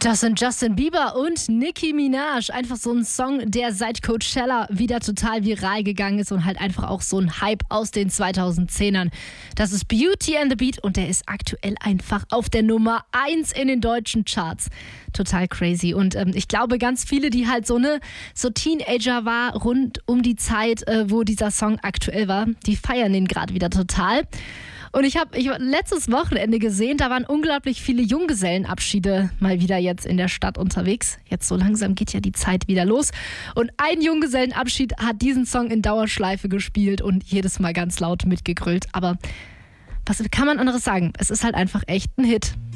Das sind Justin Bieber und Nicki Minaj. Einfach so ein Song, der seit Coachella wieder total viral gegangen ist und halt einfach auch so ein Hype aus den 2010ern. Das ist Beauty and the Beat und der ist aktuell einfach auf der Nummer 1 in den deutschen Charts. Total crazy. Und ich glaube, ganz viele, die halt so Teenager war, rund um die Zeit, wo dieser Song aktuell war, die feiern den gerade wieder total. Und ich habe letztes Wochenende gesehen, da waren unglaublich viele Junggesellenabschiede mal wieder jetzt in der Stadt unterwegs. Jetzt so langsam geht ja die Zeit wieder los. Und ein Junggesellenabschied hat diesen Song in Dauerschleife gespielt und jedes Mal ganz laut mitgegrölt. Aber was kann man anderes sagen? Es ist halt einfach echt ein Hit.